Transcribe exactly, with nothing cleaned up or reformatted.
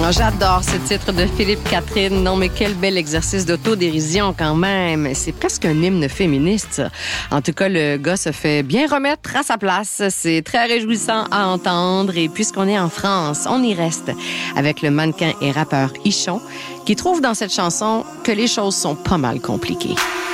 Ah, j'adore ce titre de Philippe Catherine. Non, mais quel bel exercice d'autodérision quand même. C'est presque un hymne féministe, ça. En tout cas, le gars se fait bien remettre à sa place. C'est très réjouissant à entendre. Et puisqu'on est en France, on y reste avec le mannequin et rappeur Ichon, qui trouve dans cette chanson que les choses sont pas mal compliquées.